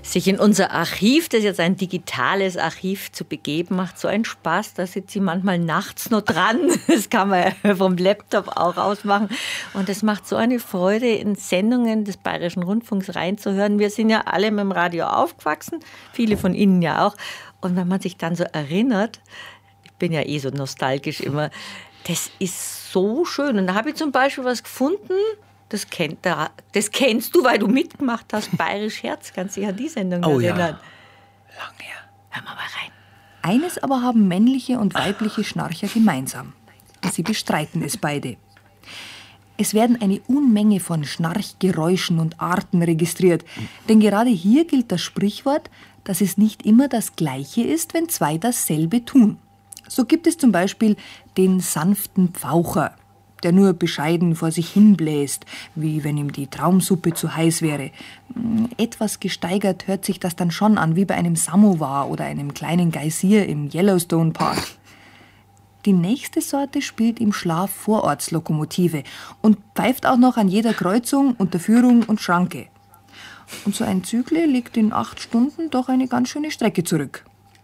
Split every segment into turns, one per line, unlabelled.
Sich in unser Archiv, das jetzt ein digitales Archiv, zu begeben, macht so einen Spaß. Da sitzt sie manchmal nachts noch dran. Das kann man ja vom Laptop auch ausmachen. Und es macht so eine Freude, in Sendungen des Bayerischen Rundfunks reinzuhören. Wir sind ja alle mit dem Radio aufgewachsen, viele von Ihnen ja auch. Und wenn man sich dann so erinnert, ich bin ja so nostalgisch immer, das ist so schön. Und da habe ich zum Beispiel was gefunden, das kennst du, weil du mitgemacht hast, Bayerisch Herz. Kannst du dich an die Sendung erinnern?
Ja, lang her.
Hör mal rein.
Eines aber haben männliche und weibliche Schnarcher gemeinsam. Sie bestreiten es beide. Es werden eine Unmenge von Schnarchgeräuschen und Arten registriert. Denn gerade hier gilt das Sprichwort, dass es nicht immer das Gleiche ist, wenn zwei dasselbe tun. So gibt es zum Beispiel den sanften Pfaucher, der nur bescheiden vor sich hin bläst, wie wenn ihm die Traumsuppe zu heiß wäre. Etwas gesteigert hört sich das dann schon an, wie bei einem Samovar oder einem kleinen Geysir im Yellowstone Park. Die nächste Sorte spielt im Schlaf Vorortslokomotive und pfeift auch noch an jeder Kreuzung, Unterführung und Schranke. Und so ein Zügle legt in 8 Stunden doch eine ganz schöne Strecke zurück.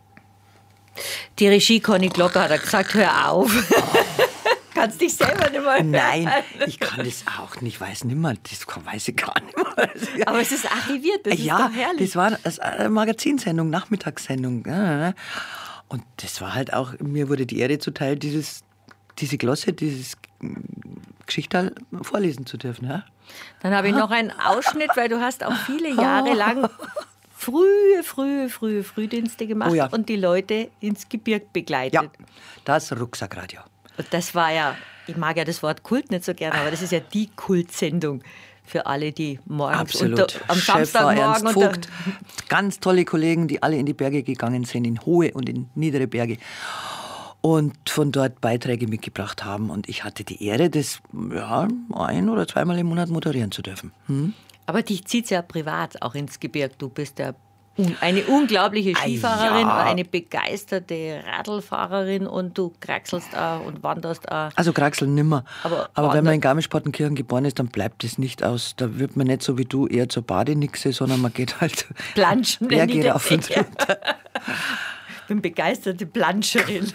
Die Regie Conny Glocker hat gesagt, hör auf. Kannst dich selber nicht mehr hören.
Nein, ich kann das auch nicht, weiß nicht mehr, das weiß ich gar nicht mehr.
Aber es ist archiviert, das ist doch herrlich.
Das war eine Magazinsendung, Nachmittagssendung. Ja. Und das war halt auch, mir wurde die Ehre zuteil, diese Glosse, dieses Geschichterl vorlesen zu dürfen. Ja.
Dann habe ich noch einen Ausschnitt, weil du hast auch viele Jahre lang frühe Frühdienste gemacht und die Leute ins Gebirg begleitet.
Ja, das Rucksackradio.
Und das war ja, ich mag ja das Wort Kult nicht so gerne, aber das ist ja die Kultsendung für alle, die morgens am Samstagmorgen
Ernst Vogt, ganz tolle Kollegen, die alle in die Berge gegangen sind, in hohe und in niedere Berge und von dort Beiträge mitgebracht haben. Und ich hatte die Ehre, das 1- oder zweimal im Monat moderieren zu dürfen.
Aber dich zieht es ja privat auch ins Gebirg. Du bist ja eine unglaubliche Skifahrerin, eine begeisterte Radlfahrerin und du kraxelst auch und wanderst auch.
Also kraxeln nimmer. Aber wenn man in Garmisch-Partenkirchen geboren ist, dann bleibt es nicht aus. Da wird man nicht so wie du eher zur Badenixe, sondern man geht halt
Planschen.
Berge rauf und runter.
Ich bin begeisterte Planscherin.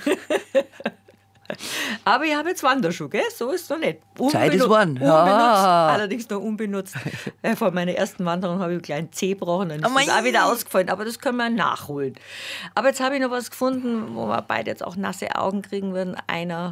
Aber ich habe jetzt Wanderschuhe, gell? So ist es noch nicht.
Zeit ist worden.
Allerdings noch unbenutzt. Vor meiner ersten Wanderung habe ich einen kleinen Zeh gebrochen, dann ist das auch wieder ausgefallen. Aber das können wir nachholen. Aber jetzt habe ich noch was gefunden, wo wir beide jetzt auch nasse Augen kriegen würden. Einer,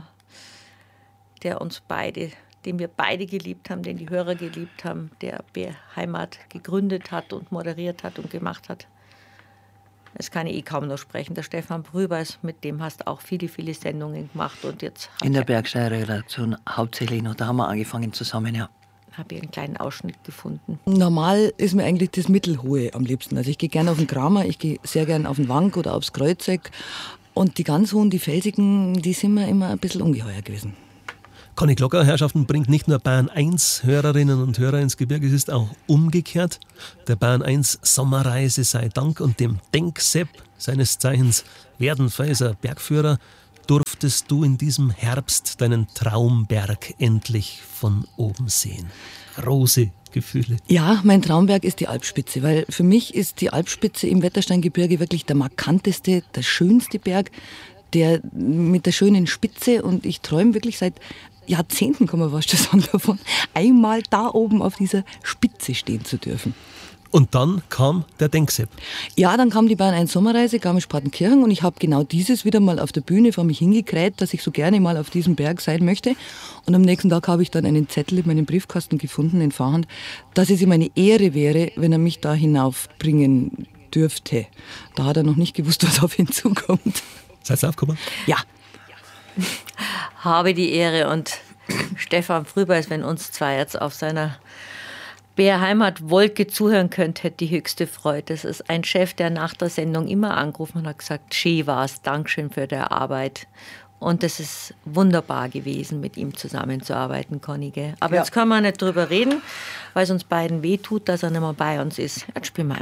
den wir beide geliebt haben, den die Hörer geliebt haben, der Heimat gegründet hat und moderiert hat und gemacht hat. Das kann ich kaum noch sprechen. Der Stefan Brübers, mit dem hast du auch viele Sendungen gemacht. Und jetzt
in der Bergsteiger-Redaktion hauptsächlich noch, da haben wir angefangen zusammen, ja.
Habe ich einen kleinen Ausschnitt gefunden.
Normal ist mir eigentlich das Mittelhohe am liebsten. Also ich gehe gerne auf den Kramer, ich gehe sehr gerne auf den Wank oder aufs Kreuzeck. Und die ganz hohen, die felsigen, die sind mir immer ein bisschen ungeheuer gewesen.
Conny Glocker, Herrschaften, bringt nicht nur Bayern 1 Hörerinnen und Hörer ins Gebirge, es ist auch umgekehrt. Der Bayern 1 Sommerreise sei Dank und dem Denksepp, seines Zeichens Werdenfelser Bergführer, durftest du in diesem Herbst deinen Traumberg endlich von oben sehen. Große Gefühle.
Ja, mein Traumberg ist die Alpspitze, weil für mich ist die Alpspitze im Wettersteingebirge wirklich der markanteste, der schönste Berg, der mit der schönen Spitze, und ich träume wirklich seit Jahrzehnten, kann man fast schon sagen, davon, einmal da oben auf dieser Spitze stehen zu dürfen.
Und dann kam der Denksepp.
Ja, dann kam die Bayern 1 Sommerreise, Garmisch-Partenkirchen, und ich habe genau dieses wieder mal auf der Bühne vor mich hingekräht, dass ich so gerne mal auf diesem Berg sein möchte. Und am nächsten Tag habe ich dann einen Zettel in meinem Briefkasten gefunden, in Fahrhand, dass es ihm eine Ehre wäre, wenn er mich da hinaufbringen dürfte. Da hat er noch nicht gewusst, was auf ihn zukommt.
Seid ihr aufgekommen?
Ja.
Habe die Ehre, und Stefan Frühbeis, wenn uns zwei jetzt auf seiner Bärheimat-Wolke zuhören könnt, hätte die höchste Freude. Das ist ein Chef, der nach der Sendung immer angerufen und hat gesagt, schön war's, Dankeschön für die Arbeit. Und das ist wunderbar gewesen, mit ihm zusammenzuarbeiten, Conny. Gell? Aber jetzt können wir nicht drüber reden, weil es uns beiden wehtut, dass er nicht mehr bei uns ist. Jetzt spielen wir